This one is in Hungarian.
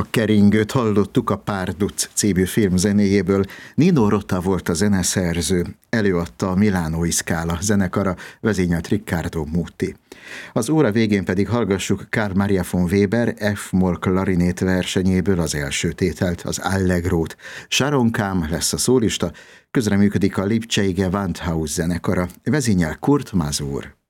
A keringőt hallottuk a Párduc című film zenéjéből. Nino Rota volt a zeneszerző, előadta a Milánói Scala zenekara, vezényelt Riccardo Muti. Az óra végén pedig hallgassuk Carl Maria von Weber F-moll klarinét versenyéből az első tételt, az Allegrót. Sharon Kahn lesz a szólista, közreműködik a Lipcsei Gewandhaus zenekara, vezényel Kurt Masur.